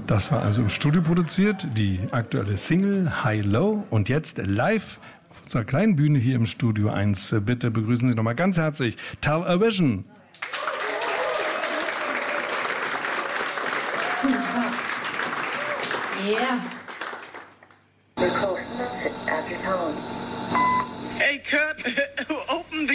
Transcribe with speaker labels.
Speaker 1: Das war also im Studio produziert, die aktuelle Single High Low und jetzt live auf unserer kleinen Bühne hier im Studio 1. Bitte begrüßen Sie nochmal ganz herzlich Television.
Speaker 2: Yeah.
Speaker 3: Hey, Kurt. Oh,